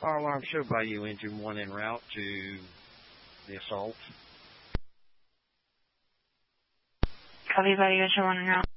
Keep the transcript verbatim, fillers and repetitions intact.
Fire alarm show by you, engine one en route to the assault. Copy by you, engine one en route.